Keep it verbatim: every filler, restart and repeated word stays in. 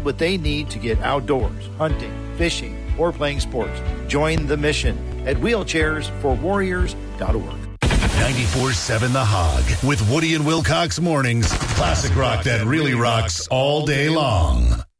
what they need to get outdoors, hunting, fishing, or playing sports. Join the mission at wheelchairs for warriors dot org. ninety-four seven The Hog with Woody and Wilcox mornings. Classic rock that really rocks all day long.